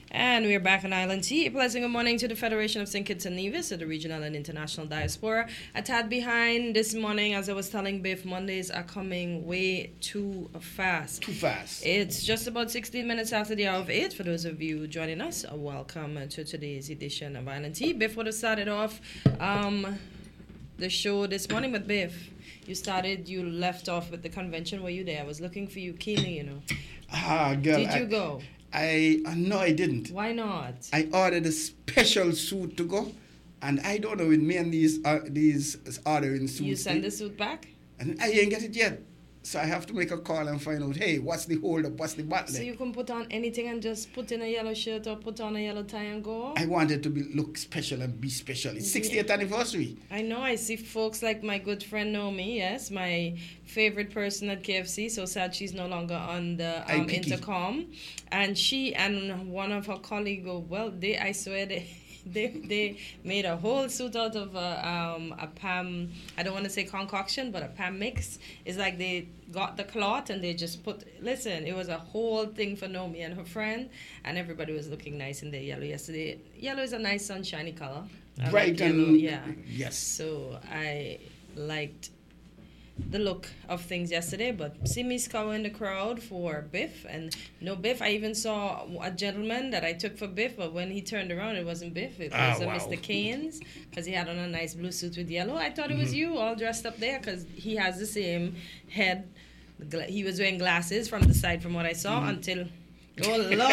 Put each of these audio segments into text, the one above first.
And we're back on Island Tea. A pleasant good morning to the Federation of St. Kitts and Nevis, to the regional and international diaspora. A tad behind this morning, as I was telling Biff, Mondays are coming way too fast. Too fast. It's just about 16 minutes after the hour of 8. For those of you joining us, welcome to today's edition of Island Tea. Biff would have started off the show this morning, but Biff, you left off with the convention. Were you there? I was looking for you keenly, Girl. Did you go? No, I didn't. Why not? I ordered a special suit to go, and I don't know with me and these ordering suits. You send the suit back? And I ain't get it yet. So I have to make a call and find out, hey, what's the hold up, what's the battle? So you can put on anything and just put in a yellow shirt or put on a yellow tie and go? I wanted to look special and be special. It's 60th anniversary. I know. I see folks like my good friend Naomi, yes, my favorite person at KFC. So sad she's no longer on the intercom. And she and one of her colleagues, I swear they made a whole suit out of a Pam, I don't want to say concoction, but a Pam mix. It's like they got the cloth and they just it was a whole thing for Naomi and her friend, and everybody was looking nice in their yellow yesterday. Yellow is a nice sunshiny color. Bright and yellow, yeah. Yes. So I liked the look of things yesterday, but see me scouring the crowd for Biff, and no Biff. I even saw a gentleman that I took for Biff, but when he turned around, it wasn't Biff. It was Mr. Keynes, because he had on a nice blue suit with yellow. I thought it was you, all dressed up there, because he has the same head. He was wearing glasses from the side, from what I saw, until... Oh, Lord,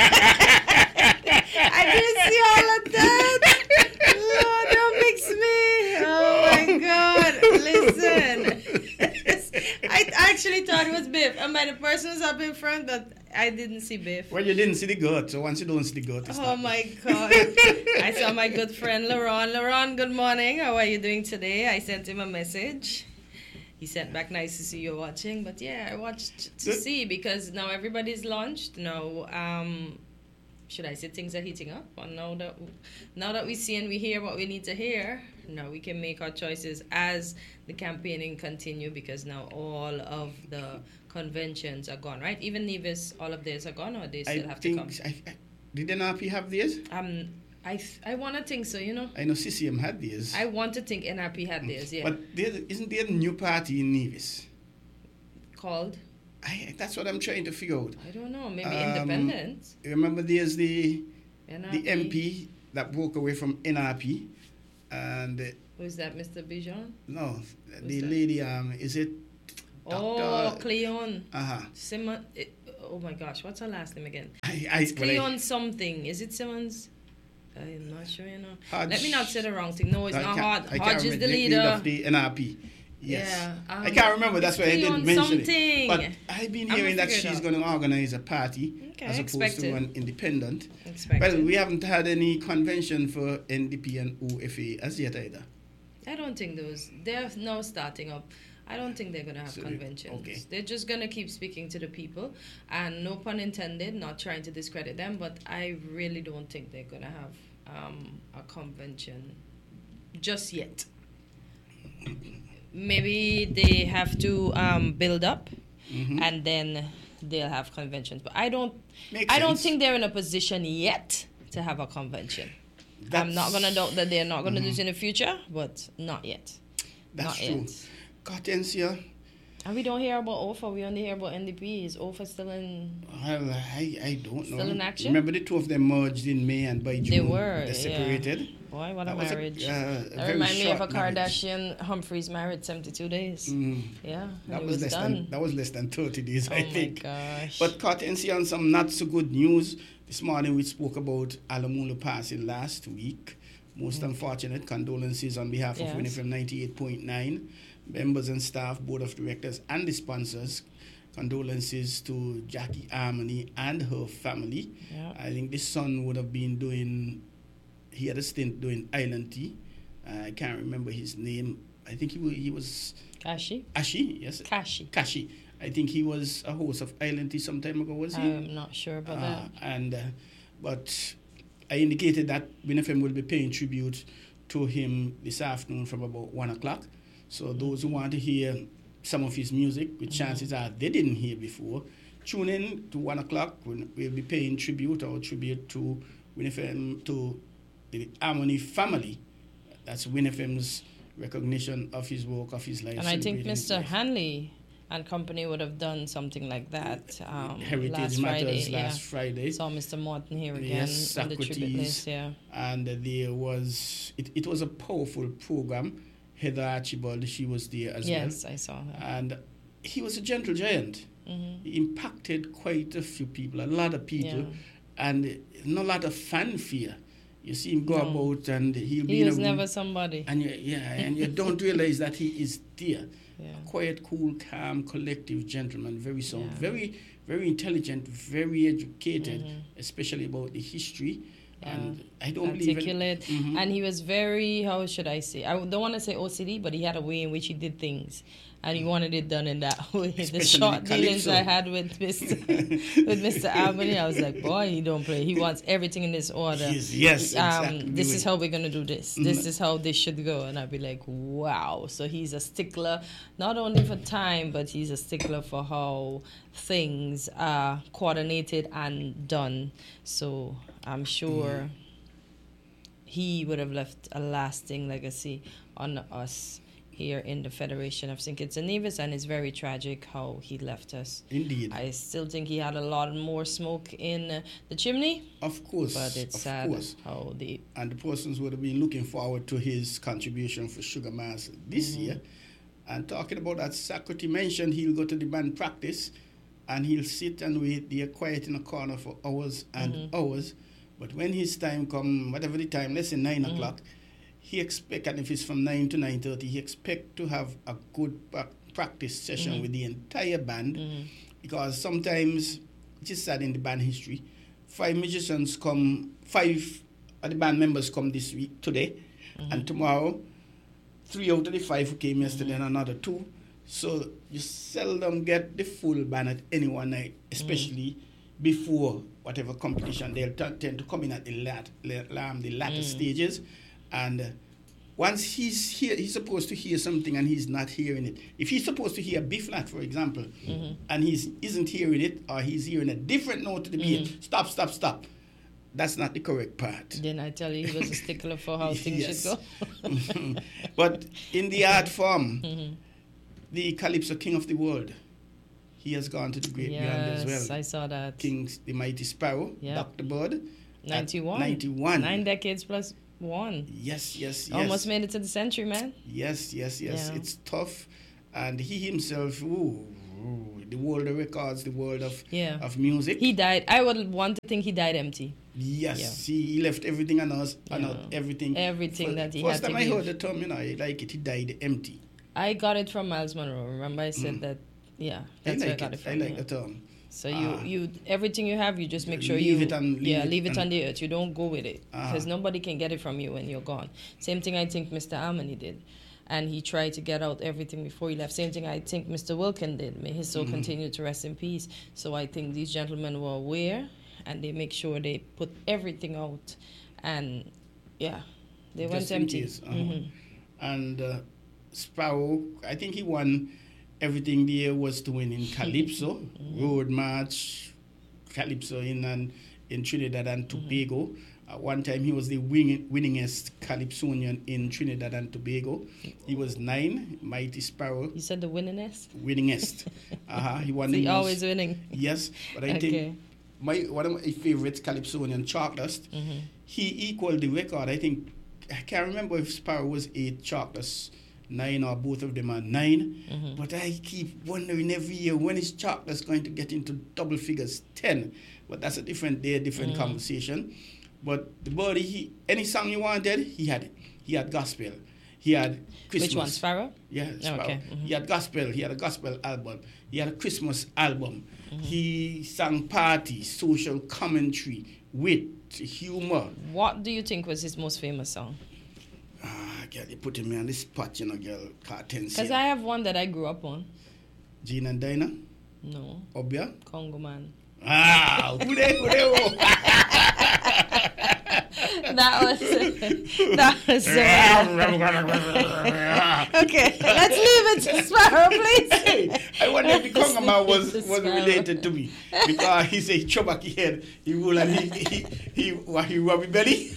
I didn't see all of that. Lord, don't mix me. Oh, my God. Listen. I actually thought it was Biff. And by the person who's up in front, but I didn't see Biff. Well, you didn't see the goat, so once you don't see the goat, it's Oh, my God. I saw my good friend, Laurent. Laurent, good morning. How are you doing today? I sent him a message. He sent back, nice to see you watching. But yeah, I watched to see, because now everybody's launched. Now, should I say things are heating up? Or now that we see and we hear what we need to hear, now we can make our choices as the campaigning continue, because now all of the conventions are gone, right? Even Nevis, all of theirs are gone, or they still have to come? Did NRP have theirs? I want to think so, I know CCM had theirs. I want to think NRP had theirs, yeah. But isn't there a new party in Nevis? Called? That's what I'm trying to figure out. I don't know, maybe independent. Remember there's the NRP. MP that broke away from NRP. And who is that, Mr. Bijan? No, the lady, is it Dr. Cleon. Uh-huh. Oh my gosh, what's her last name again? It's Cleon something. Is it Simmons? I'm not sure, Hodge. Let me not say the wrong thing. No, it's not Hodge. Hodge is the leader of the NRP. Yes. Yeah, I can't remember. That's why I didn't mention something. it. But I've been hearing that she's going to organize a party as opposed to an independent. Well, we haven't had any convention for NDP and OFA as yet either. I don't think they're now starting up. I don't think they're going to have conventions. Okay. They're just going to keep speaking to the people. And no pun intended, not trying to discredit them, but I really don't think they're going to have a convention just yet. Maybe they have to build up, and then they'll have conventions. But I don't think they're in a position yet to have a convention. I'm not going to doubt that they're not going to do it in the future, but not yet. That's true. Cartencia. And we don't hear about OFA. We only hear about NDP. Is OFA still in? Well, I don't know. Still in action? Remember the two of them merged in May, and by June they separated. Yeah. Boy, what a marriage! That reminds me of a Kardashian Humphreys married 72 days. Yeah, that was less than 30 days, I think. Oh my gosh! But Cartencia, on some not so good news this morning, we spoke about Alamula passing last week. Most unfortunate condolences on behalf of Winnie from 98.9. Members and staff, board of directors, and the sponsors. Condolences to Jackie Harmony and her family. Yep. I think this son would have been he had a stint doing Island Tea. I can't remember his name. I think he was... Kashi? Ashi, yes. Kashi. I think he was a host of Island Tea some time ago, was he? I'm not sure about that. But I indicated that WinFM will be paying tribute to him this afternoon from about 1 o'clock. So those who want to hear some of his music, which chances are they didn't hear before, tune in to 1 o'clock. We'll be paying tribute to WinFM, to the Harmony family. That's WinFM's recognition of his work, of his life. And I think Mr. Hanley and company would have done something like that. Heritage Matters last Friday. Saw Mr. Morton here again on the tribute list. Yeah. And there was it was a powerful program. Heather Archibald, she was there as well. Yes, I saw her. And he was a gentle giant. He impacted quite a few people, a lot of people, and not a lot of fanfare. You see him go about, and he'll be. He was never somebody. And you don't realize that he is there. Yeah. A quiet, cool, calm, collective gentleman, very sound, very, very intelligent, very educated, especially about the history. Yeah. And I don't articulate. And he was very, how should I say? I don't want to say OCD, but he had a way in which he did things. And he wanted it done in that way. Especially the short dealings I had with Mr. Albany, I was like, boy, he don't play. He wants everything in this order. Yes, exactly. This is how we're going to do this. This is how this should go. And I'd be like, wow. So he's a stickler, not only for time, but he's a stickler for how things are coordinated and done. So I'm sure he would have left a lasting legacy on us here in the Federation of St. Kitts and Nevis, and it's very tragic how he left us. Indeed. I still think he had a lot more smoke in the chimney. Of course. But it's sad how the... And the persons would have been looking forward to his contribution for Sugar Mass this year. And talking about that, Sakrati mentioned he'll go to the band practice and he'll sit and wait there quiet in a corner for hours and hours. But when his time comes, whatever the time, let's say 9 o'clock, he expect, and if it's from 9 to 9:30, he expect to have a good practice session with the entire band, because sometimes, it is sad in the band history, 5 of the band members come this week, today, and tomorrow, 3 out of the 5 who came yesterday and another 2. So you seldom get the full band at any one night, especially before whatever competition. They'll tend to come in at the latter stages. And once he's here, he's supposed to hear something and he's not hearing it. If he's supposed to hear B flat, for example, and he isn't hearing it, or he's hearing a different note to the beat, stop. That's not the correct part. Then I tell you, he was a stickler for how things should go. But in the art form, the Calypso King of the World, he has gone to the great beyond as well. Yes, I saw that. King, the Mighty Sparrow, Dr. Bud. 91. 9 decades plus 1. Yes. Almost made it to the century, man. Yes. Yeah. It's tough. And he himself, the world of records, the world of music. He died. I would want to think he died empty. Yes. He left everything on us, everything. Everything that he had to First time I heard the term, I like it, he died empty. I got it from Miles Monroe. Remember I said that, that's where I got it from. I like the term. So you everything you have, you just make sure leave it on the earth. You don't go with it because nobody can get it from you when you're gone. Same thing I think Mr. Almany did, and he tried to get out everything before he left. Same thing I think Mr. Wilkin did. May his soul continue to rest in peace. So I think these gentlemen were aware, and they make sure they put everything out, and they went empty. And Sparrow, I think he won. Everything there was to win in Calypso, Road March, Calypso in Trinidad and Tobago. At one time, he was the winningest Calypsonian in Trinidad and Tobago. He was 9, Mighty Sparrow. You said the winningest? Winningest. He won. So he always winning. Yes, but I think one of my favorites, Calypsonian, Chartdust, he equaled the record. I think, I can't remember if Sparrow was 8, Chartdust 9, or both of them are 9. But I keep wondering every year, when is Chartdust going to get into double figures, 10? But that's a different day, different conversation. But the body, any song he wanted, he had it. He had gospel. He had Christmas. Which one, Sparrow? Yeah, Sparrow. Okay. He had gospel. He had a gospel album. He had a Christmas album. He sang party, social commentary, wit, humor. What do you think was his most famous song? Girl, you're putting me on the spot, girl. Because I have one that I grew up on. Gene and Dinah? No. Obia? Congo Man. Who they? That was That was so okay, let's leave it to Sparrow, please. Hey, I wonder if the Congo man was related to me. Because he said chubaki head, he will and he rub his belly.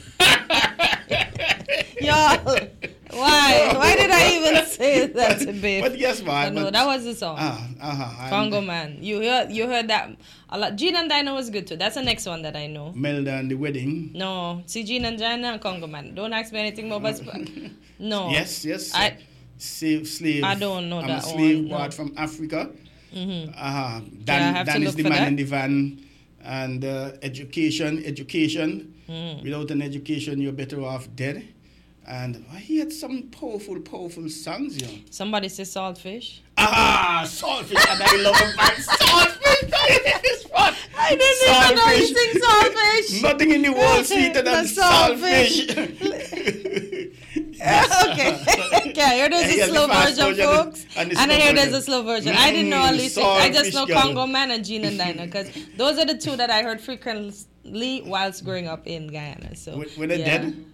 Y'all, why did I even say that to Biff? But yes, man. No, that was the song. Congo Man. You heard that a lot. Gene and Dinah was good too. That's the next one that I know. Melda and the Wedding. No, see Gene and Dinah and Congo Man. Don't ask me anything more about no. Yes. Slave. I don't know I'm that a slave one. brought from Africa. Mm-hmm. Dan is the man in the van. And education. Without an education, you're better off dead. And he had some powerful songs, you know. Somebody says saltfish. Saltfish, and I love him, man. Saltfish, I didn't even know you sing saltfish. Nothing in the world sweeter than saltfish. Okay, here there's a slow version, folks. And here there's a slow version. I didn't know all these things. I just know Congo Man and Gene and Dinah, because those are the two that I heard frequently whilst growing up in Guyana. So when they're dead.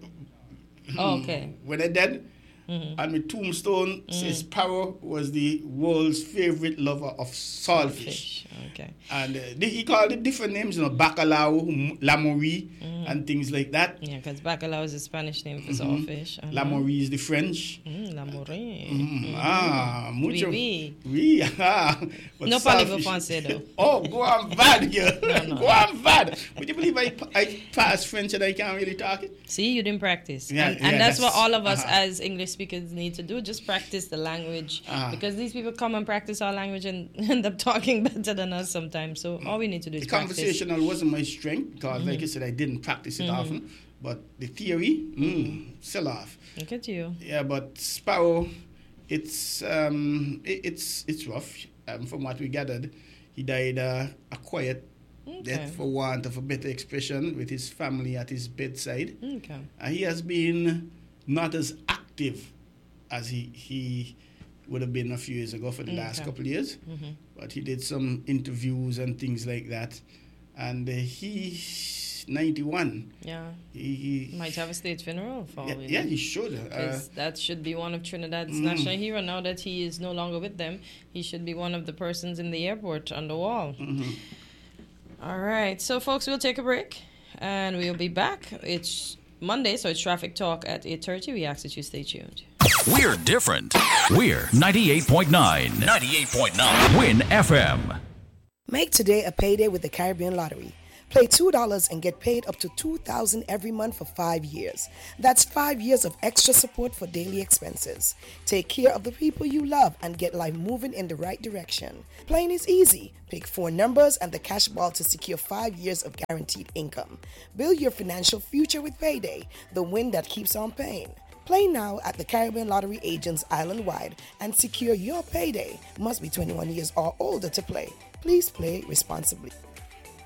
Okay. When they're dead, and my tombstone says Sparrow was the world's favorite lover of saltfish. Okay. And he called it different names, you know, bacalao, lamourie, and things like that. Yeah, because bacalao is a Spanish name for saltfish. Lamourie is the French. Lamourie. Mucho. Oui. No parlez-vous français, though. Oh, go on bad, girl. No. Go on bad. Would you believe I passed French and I can't really talk it? See, you didn't practice. Yeah, and that's what all of us as English speakers need to do. Just practice the language. Because these people come and practice our language and end up talking better than us sometimes. So all we need to do is practice. The conversational wasn't my strength because, like I said, I didn't practice it often. But the theory, sell off. Look at you. Yeah, but Sparrow, it's rough. From what we gathered, he died a quiet death, for want of a better expression, with his family at his bedside. Okay. He has been not as active as he would have been a few years ago for the last couple of years. But he did some interviews and things like that. And he's 91. Yeah. He might have a state funeral for all we know. Yeah, he should. That should be one of Trinidad's national hero. Now that he is no longer with them, he should be one of the persons in the airport on the wall. All right. So, folks, we'll take a break and we'll be back. It's Monday, so it's Traffic Talk at 8:30. We ask that you stay tuned. We're different. We're 98.9. 98.9. Win FM. Make today a payday with the Caribbean Lottery. Play $2 and get paid up to $2,000 every month for 5 years. That's 5 years of extra support for daily expenses. Take care of the people you love and get life moving in the right direction. Playing is easy. Pick 4 numbers and the cash ball to secure 5 years of guaranteed income. Build your financial future with Payday, the win that keeps on paying. Play now at the Caribbean Lottery agents island-wide and secure your payday. Must be 21 years or older to play. Please play responsibly.